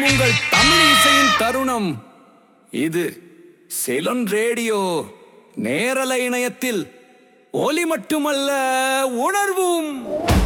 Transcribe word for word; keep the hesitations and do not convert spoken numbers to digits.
உங்கள் தமிழ் இசையின் தருணம் இது. செலன் ரேடியோ நேரலை இணையத்தில் ஒலி மட்டுமல்ல, உணர்வும்.